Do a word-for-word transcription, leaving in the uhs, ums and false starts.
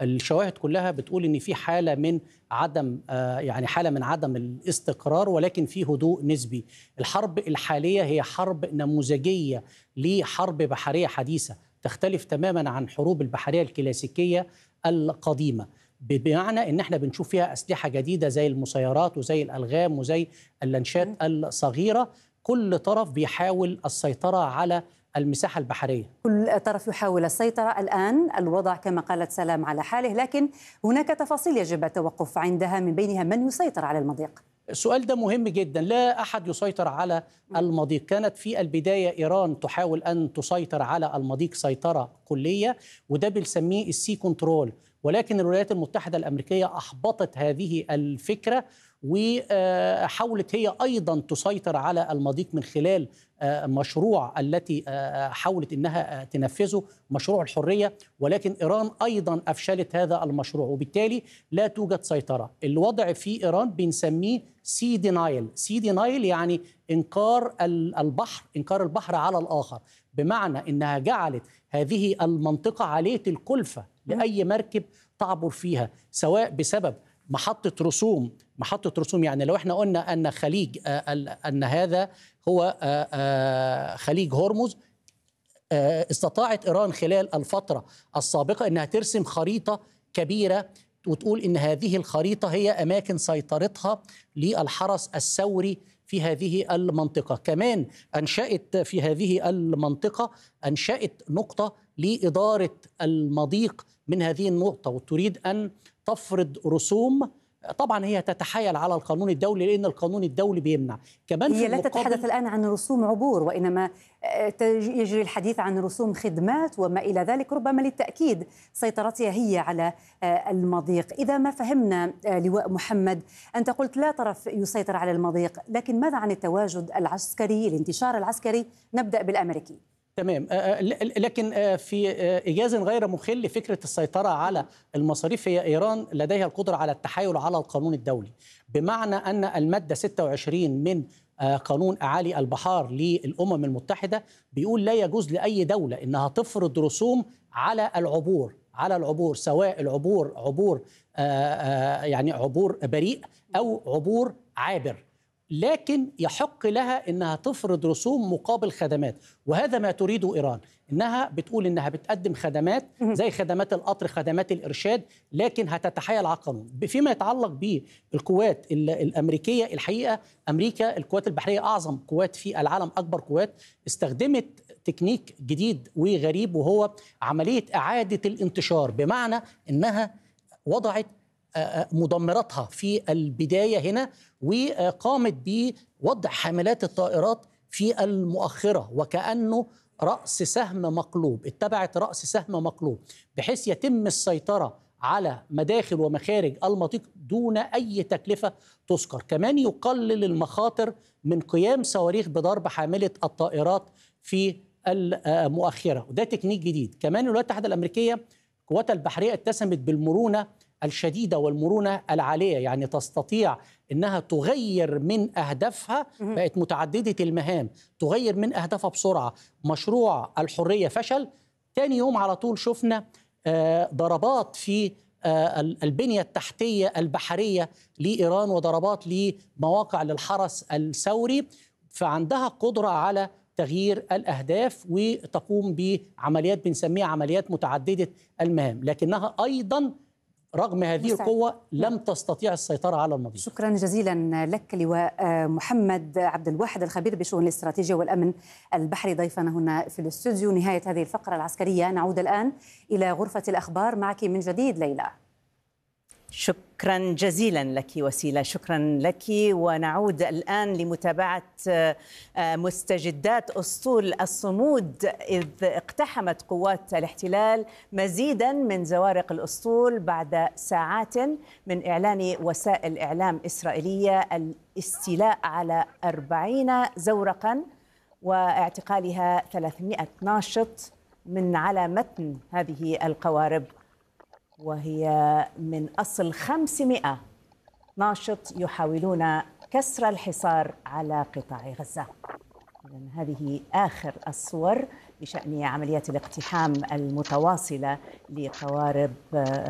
الشواهد كلها بتقول ان في حاله من عدم يعني حاله من عدم الاستقرار، ولكن في هدوء نسبي. الحرب الحاليه هي حرب نموذجيه لحرب بحريه حديثه، تختلف تماما عن حروب البحريه الكلاسيكيه القديمه، بمعنى ان احنا بنشوف فيها اسلحه جديده زي المسيرات وزي الالغام وزي اللانشات الصغيره. كل طرف بيحاول السيطره على المساحه البحريه. كل طرف يحاول السيطره. الان الوضع كما قالت سلام على حاله، لكن هناك تفاصيل يجب التوقف عندها، من بينها من يسيطر على المضيق. السؤال ده مهم جدا. لا أحد يسيطر على المضيق. كانت في البداية إيران تحاول أن تسيطر على المضيق سيطرة كلية، وده بنسميه السي كنترول، ولكن الولايات المتحدة الأمريكية أحبطت هذه الفكرة وحاولت هي أيضا تسيطر على المضيق من خلال مشروع التي حاولت أنها تنفذه، مشروع الحرية، ولكن إيران أيضا أفشلت هذا المشروع، وبالتالي لا توجد سيطرة. الوضع في إيران بنسميه سي دينايل. سي دينايل يعني إنكار البحر، إنكار البحر على الآخر، بمعنى أنها جعلت هذه المنطقة عالية الكلفة لأي مركب تعبر فيها، سواء بسبب محطة رسوم محطة رسوم يعني لو احنا قلنا أن خليج أن هذا هو خليج هرمز، استطاعت إيران خلال الفترة السابقة أنها ترسم خريطة كبيرة وتقول إن هذه الخريطة هي أماكن سيطرتها للحرس الثوري في هذه المنطقة. كمان أنشأت في هذه المنطقة أنشأت نقطة لإدارة المضيق من هذه النقطة، وتريد أن تفرض رسوم. طبعا هي تتحايل على القانون الدولي لأن القانون الدولي بيمنع. كمان هي لا تتحدث الآن عن رسوم عبور، وإنما يجري الحديث عن رسوم خدمات وما إلى ذلك، ربما للتأكيد سيطرتها هي على المضيق. إذا ما فهمنا لواء محمد، أنت قلت لا طرف يسيطر على المضيق، لكن ماذا عن التواجد العسكري، الانتشار العسكري؟ نبدأ بالأمريكي. تمام، لكن في إيجاز غير مخل فكرة السيطرة على المصاريف، هي إيران لديها القدرة على التحايل على القانون الدولي، بمعنى أن المادة ستة وعشرين من قانون أعالي البحار للأمم المتحدة بيقول لا يجوز لأي دولة إنها تفرض رسوم على العبور على العبور سواء العبور عبور يعني عبور بريء أو عبور عابر، لكن يحق لها إنها تفرض رسوم مقابل خدمات. وهذا ما تريده إيران، إنها بتقول إنها بتقدم خدمات زي خدمات القطر، خدمات الإرشاد، لكن هتتحايل على القانون. فيما يتعلق بالقوات الأمريكية، الحقيقة أمريكا القوات البحرية أعظم قوات في العالم، أكبر قوات، استخدمت تكنيك جديد وغريب، وهو عملية إعادة الانتشار، بمعنى إنها وضعت مدمراتها في البداية هنا، وقامت بوضع حاملات الطائرات في المؤخرة وكأنه رأس سهم مقلوب، اتبعت رأس سهم مقلوب، بحيث يتم السيطرة على مداخل ومخارج المضيق دون أي تكلفة تذكر. كمان يقلل المخاطر من قيام صواريخ بضرب حاملة الطائرات في المؤخرة، وده تكنيك جديد. كمان الولايات المتحدة الأمريكية قواتها البحرية اتسمت بالمرونة الشديدة والمرونة العالية، يعني تستطيع أنها تغير من أهدافها، بقت متعددة المهام، تغير من أهدافها بسرعة. مشروع الحرية فشل، تاني يوم على طول شفنا ضربات في البنية التحتية البحرية لإيران وضربات لمواقع للحرس الثوري، فعندها قدرة على تغيير الأهداف وتقوم بعمليات بنسميها عمليات متعددة المهام، لكنها أيضاً رغم هذه مستعد. القوة لم تستطيع السيطرة على المضيق. شكرا جزيلا لك لواء محمد عبد الواحد، الخبير بشؤون الاستراتيجية والأمن البحري، ضيفنا هنا في الاستوديو. نهاية هذه الفقرة العسكرية، نعود الآن إلى غرفة الأخبار معك من جديد ليلى. شكرا جزيلا لك وسيلة، شكرا لك. ونعود الآن لمتابعة مستجدات أسطول الصمود، إذ اقتحمت قوات الاحتلال مزيدا من زوارق الأسطول بعد ساعات من إعلان وسائل إعلام إسرائيلية الاستيلاء على أربعين زورقا واعتقالها ثلاثمائة ناشط من على متن هذه القوارب، وهي من أصل خمسمائة ناشط يحاولون كسر الحصار على قطاع غزة. إذن هذه آخر الصور بشأن عمليات الاقتحام المتواصلة لقوارب